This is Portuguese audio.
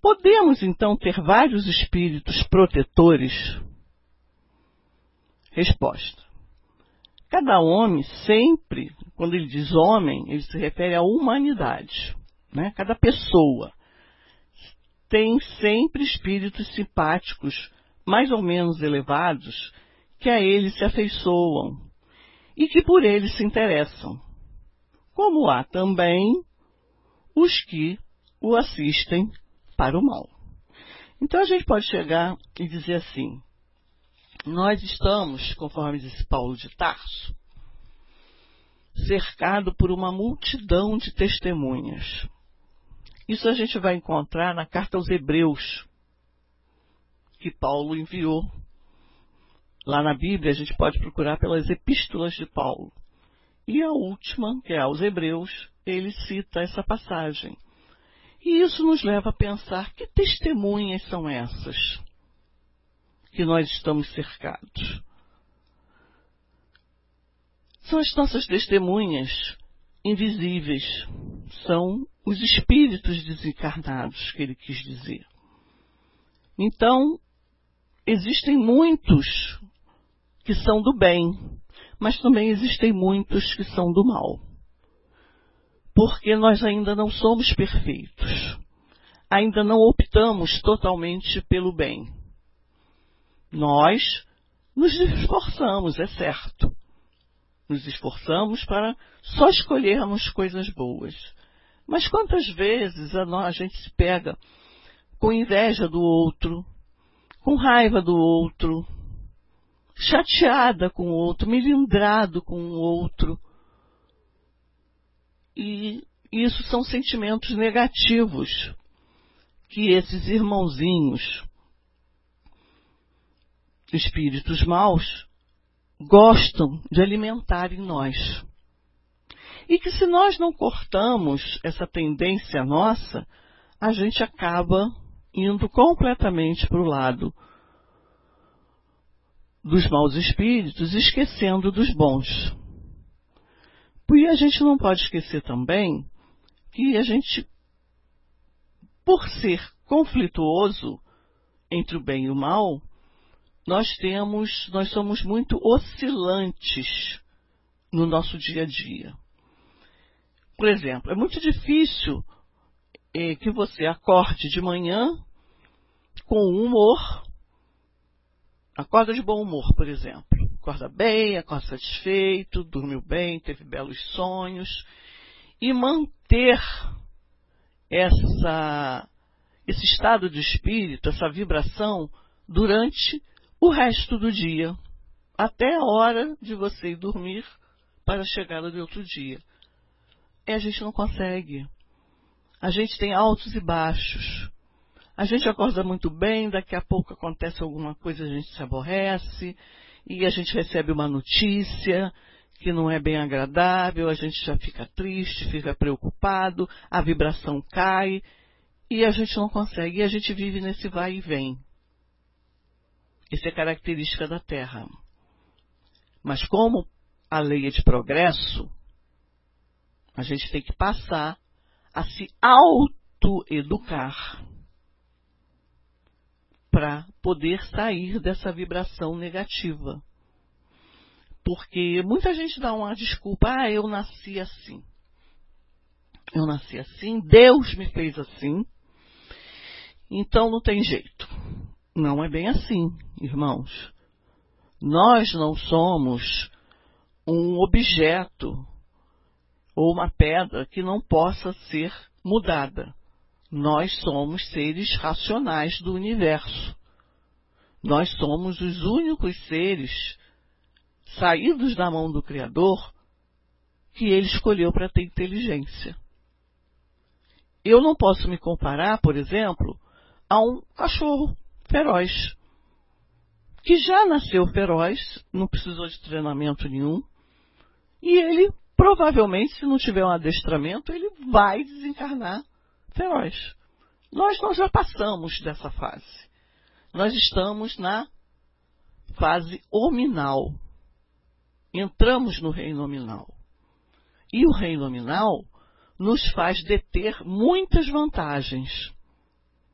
Podemos, então, ter vários espíritos protetores? Resposta. Cada homem sempre, quando ele diz homem, ele se refere à humanidade, né? Cada pessoa tem sempre espíritos simpáticos, mais ou menos elevados, que a ele se afeiçoam e que por ele se interessam. Como há também os que o assistem para o mal. Então a gente pode chegar e dizer assim: nós estamos, conforme disse Paulo de Tarso, cercado por uma multidão de testemunhas. Isso a gente vai encontrar na carta aos Hebreus, que Paulo enviou. Lá na Bíblia a gente pode procurar pelas epístolas de Paulo. E a última, que é aos Hebreus, ele cita essa passagem. E isso nos leva a pensar: que testemunhas são essas que nós estamos cercados? São as nossas testemunhas invisíveis, são os espíritos desencarnados, que ele quis dizer. Então, existem muitos que são do bem, mas também existem muitos que são do mal. Porque nós ainda não somos perfeitos. Ainda não optamos totalmente pelo bem. Nós nos esforçamos, é certo. Nos esforçamos para só escolhermos coisas boas. Mas quantas vezes a gente se pega com inveja do outro, com raiva do outro, chateada com o outro, melindrado com o outro. E isso são sentimentos negativos que esses irmãozinhos, espíritos maus, gostam de alimentar em nós. E que se nós não cortamos essa tendência nossa, a gente acaba indo completamente para o lado dos maus espíritos, esquecendo dos bons. E a gente não pode esquecer também que a gente, por ser conflituoso entre o bem e o mal, nós somos muito oscilantes no nosso dia a dia. Por exemplo, é muito difícil que você acorde de manhã com humor, acorda de bom humor, por exemplo. Acorda bem, acorda satisfeito, dormiu bem, teve belos sonhos. E manter esse estado de espírito, essa vibração, durante o resto do dia. Até a hora de você ir dormir para a chegada do outro dia. E a gente não consegue. A gente tem altos e baixos. A gente acorda muito bem, daqui a pouco acontece alguma coisa, a gente se aborrece. E a gente recebe uma notícia que não é bem agradável, a gente já fica triste, fica preocupado, a vibração cai e a gente não consegue. E a gente vive nesse vai e vem. Isso é característica da Terra. Mas como a lei é de progresso, a gente tem que passar a se autoeducar para poder sair dessa vibração negativa. Porque muita gente dá uma desculpa: eu nasci assim. Eu nasci assim, Deus me fez assim, então não tem jeito. Não é bem assim, irmãos. Nós não somos um objeto ou uma pedra que não possa ser mudada. Nós somos seres racionais do universo. Nós somos os únicos seres saídos da mão do Criador que ele escolheu para ter inteligência. Eu não posso me comparar, por exemplo, a um cachorro feroz, que já nasceu feroz, não precisou de treinamento nenhum, e ele, provavelmente, se não tiver um adestramento, ele vai desencarnar feroz. Nós já passamos dessa fase. Nós estamos na fase hominal. Entramos no reino nominal. E o reino nominal nos faz deter muitas vantagens.